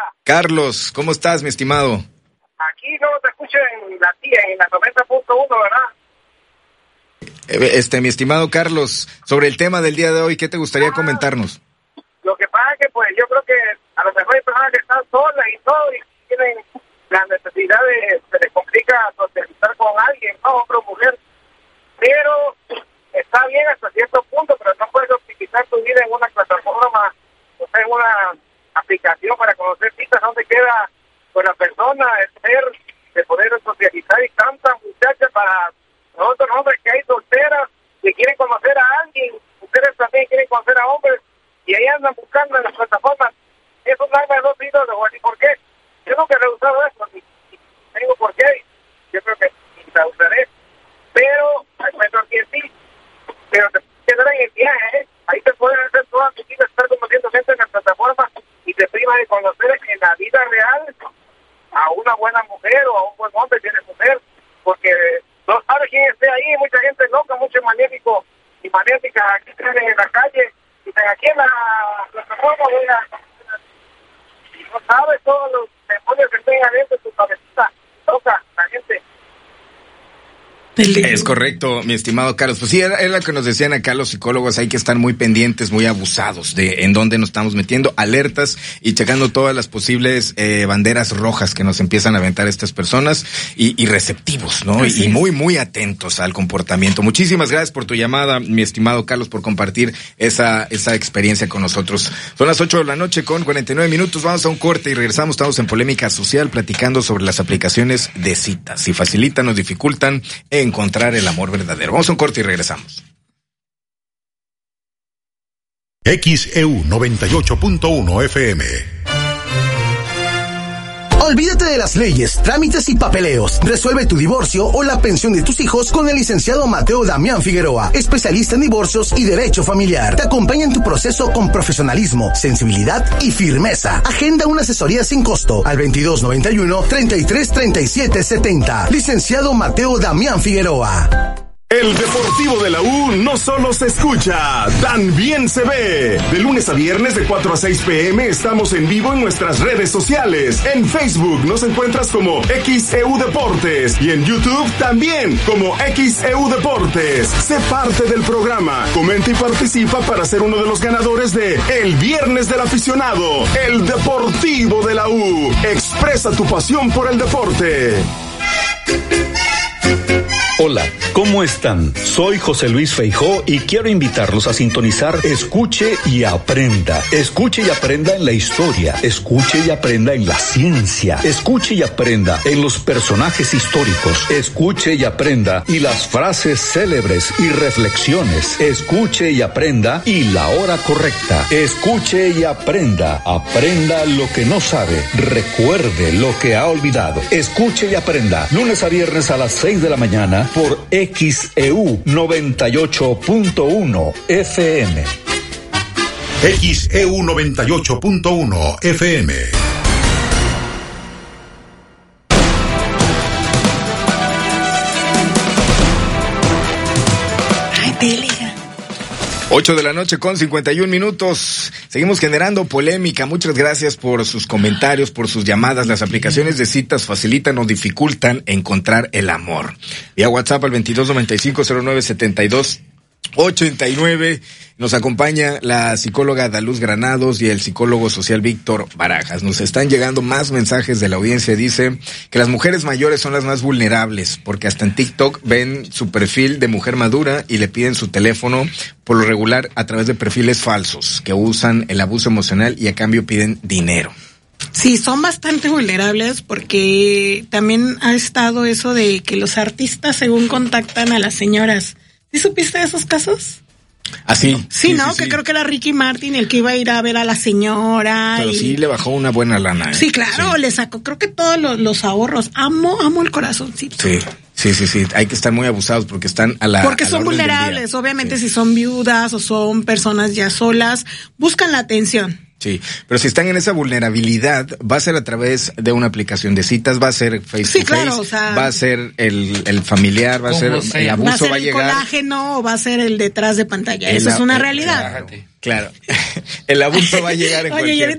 Carlos, ¿cómo estás, mi estimado? Aquí no te escucho en la 90.1, ¿verdad? Mi estimado Carlos, sobre el tema del día de hoy, ¿qué te gustaría comentarnos? Lo que pasa es que, pues, yo creo que a lo mejor hay personas que están solas y todo, y tienen la necesidad se les complica socializar con alguien, ¿no? Hombre o mujer. Pero está bien hasta cierto punto, pero no puedes optimizar tu vida en una plataforma, o sea, en una aplicación para conocer citas donde queda con la persona, el ser, de poder socializar, y tantas muchachas para nosotros hombres que hay solteras que quieren conocer a alguien, mujeres también quieren conocer a hombres, y ahí andan buscando en las plataformas. Es un arma de dos filos, ¿y por qué? Yo nunca he usado esto, ni tengo por qué, yo creo que ni la usaré, pero aquí sí, pero te quedas en el viaje, ahí te pueden hacer todas tus citas, estar conociendo gente en las plataformas, y te priva de conocer en la vida real a una buena mujer o a un buen hombre si eres mujer, porque no sabes quién esté ahí, mucha gente loca, muchos magnéticos y magnéticas aquí en la calle, y están aquí en la plataforma, y no sabes todos los demonios que estén adentro de tu cabecita, loca, la gente. Es correcto, mi estimado Carlos. Pues sí, era lo que nos decían acá los psicólogos, hay que estar muy pendientes, muy abusados de en dónde nos estamos metiendo, alertas y checando todas las posibles banderas rojas que nos empiezan a aventar estas personas y receptivos, ¿no? Y muy, muy atentos al comportamiento. Muchísimas gracias por tu llamada, mi estimado Carlos, por compartir esa experiencia con nosotros. Son las 8:49 con 49 minutos, vamos a un corte y regresamos. Estamos en Polémica Social platicando sobre las aplicaciones de citas, si facilitan o dificultan encontrar el amor verdadero. Vamos a un corte y regresamos. XEU 98.1 FM. Olvídate de las leyes, trámites y papeleos. Resuelve tu divorcio o la pensión de tus hijos con el licenciado Mateo Damián Figueroa, especialista en divorcios y derecho familiar. Te acompaña en tu proceso con profesionalismo, sensibilidad y firmeza. Agenda una asesoría sin costo al 2291-333770. Licenciado Mateo Damián Figueroa. El Deportivo de la U no solo se escucha, también se ve. De lunes a viernes de 4 a 6 p.m. estamos en vivo en nuestras redes sociales. En Facebook nos encuentras como XEU Deportes y en YouTube también como XEU Deportes. Sé parte del programa, comenta y participa para ser uno de los ganadores de El Viernes del Aficionado, el Deportivo de la U. Expresa tu pasión por el deporte. Hola, ¿cómo están? Soy José Luis Feijó y quiero invitarlos a sintonizar Escuche y Aprenda. Escuche y aprenda en la historia, escuche y aprenda en la ciencia, escuche y aprenda en los personajes históricos, escuche y aprenda y las frases célebres y reflexiones, escuche y aprenda y la hora correcta, escuche y aprenda, aprenda lo que no sabe, recuerde lo que ha olvidado, escuche y aprenda, lunes a viernes a las 6 de la mañana por XEU 98.1 FM. XEU 98.1 FM. Ay, peliga. 8 de la noche con 51 minutos. Seguimos generando polémica. Muchas gracias por sus comentarios, por sus llamadas. Las aplicaciones de citas facilitan o dificultan encontrar el amor. Vía WhatsApp al 2295-0972-89. Nos acompaña la psicóloga Daluz Granados y el psicólogo social Víctor Barajas. Nos están llegando más mensajes de la audiencia. Dice que las mujeres mayores son las más vulnerables porque hasta en TikTok ven su perfil de mujer madura y le piden su teléfono, por lo regular a través de perfiles falsos que usan el abuso emocional y a cambio piden dinero. Sí, son bastante vulnerables porque también ha estado eso de que los artistas según contactan a las señoras. ¿Sí supiste de esos casos? Así. Sí, ¿no? Que creo que era Ricky Martin el que iba a ir a ver a la señora. Pero sí le bajó una buena lana. Sí, claro, le sacó creo que todos los ahorros. Amo el corazoncito. Sí. Hay que estar muy abusados porque están porque son vulnerables. Obviamente si son viudas o son personas ya solas, buscan la atención. Sí, pero si están en esa vulnerabilidad, va a ser a través de una aplicación de citas, va a ser face to face, o sea, va a ser el familiar, va a ser el abuso, va a llegar. ¿Va a ser el colágeno o va a ser el detrás de pantalla? Eso es una realidad. Claro. El abuso va a llegar en cualquier